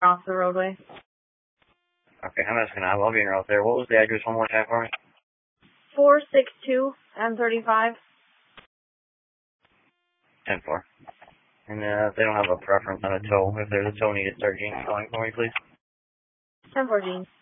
off the roadway. Okay, I'm just gonna, I'll be in route there. What was the address one more time for me? 462 M35. 10-4. And they don't have a preference on a tow. If there's a tow needed, start Gene calling for me, please. 10-4, Gene.